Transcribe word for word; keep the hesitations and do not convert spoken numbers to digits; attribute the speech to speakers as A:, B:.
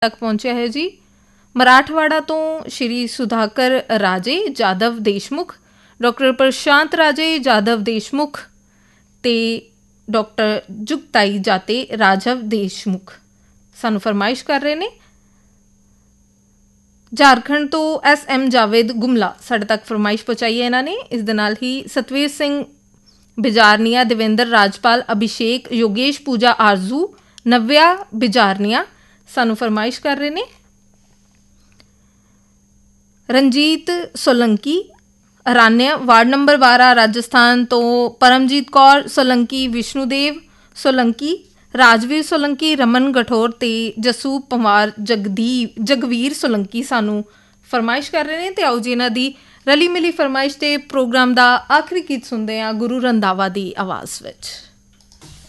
A: ਤੱਕ ਪਹੁੰਚਿਆ ਹੈ ਜੀ। ਮਰਾਠਵਾੜਾ ਤੋਂ ਸ਼੍ਰੀ ਸੁਧਾਕਰ ਰਾਜੇ ਜਾਦਵ ਦੇਸ਼ਮੁਖ, ਡਾਕਟਰ ਪ੍ਰਸ਼ਾਂਤ ਰਾਜੇ ਜਾਦਵ ਦੇਸ਼ਮੁਖ ਅਤੇ ਡਾਕਟਰ ਜੁਗਤਾਈ ਜਾਤੇ ਰਾਜਵ ਦੇਸ਼ਮੁਖ ਸਾਨੂੰ ਫਰਮਾਇਸ਼ ਕਰ ਰਹੇ ਨੇ। ਝਾਰਖੰਡ ਤੋਂ ਐਸ ਐਮ ਜਾਵੇਦ ਗੁਮਲਾ ਸਾਡੇ ਤੱਕ ਫਰਮਾਇਸ਼ ਪਹੁੰਚਾਈ ਹੈ ਇਹਨਾਂ ਨੇ। ਇਸ ਦੇ ਨਾਲ ਹੀ ਸਤਵੀਰ ਸਿੰਘ ਬਿਜਾਰਨੀਆ, ਦੇਵੇਂਦਰ ਰਾਜਪਾਲ, ਅਭਿਸ਼ੇਕ, ਯੋਗੇਸ਼ ਪੂਜਾ ਆਰਜ਼ੂ, ਨਵਿਆ ਬਿਜਾਰਨੀਆ ਸਾਨੂੰ ਫਰਮਾਇਸ਼ ਕਰ ਰਹੇ ਨੇ। ਰਣਜੀਤ ਸੋਲੰਕੀ ਅਰਾਨਿਆ ਵਾਰਡ ਨੰਬਰ ਬਾਰਾਂ ਰਾਜਸਥਾਨ ਤੋਂ ਪਰਮਜੀਤ ਕੌਰ ਸੋਲੰਕੀ, ਵਿਸ਼ਨੂਦੇਵ ਸੋਲੰਕੀ, ਰਾਜਵੀਰ ਸੋਲੰਕੀ, ਰਮਨ ਗਠੌਰ ਅਤੇ ਜਸੂ ਪਵਾਰ ਜਗਦੀ ਜਗਵੀਰ ਸੋਲੰਕੀ ਸਾਨੂੰ ਫਰਮਾਇਸ਼ ਕਰ ਰਹੇ ਨੇ। ਅਤੇ ਆਓ ਜੀ ਇਹਨਾਂ ਦੀ ਰਲੀ ਮਿਲੀ ਫਰਮਾਇਸ਼ ਦੇ ਪ੍ਰੋਗਰਾਮ ਦਾ ਆਖਰੀ ਗੀਤ ਸੁਣਦੇ ਹਾਂ ਗੁਰੂ ਰੰਧਾਵਾ ਦੀ ਆਵਾਜ਼ ਵਿੱਚ।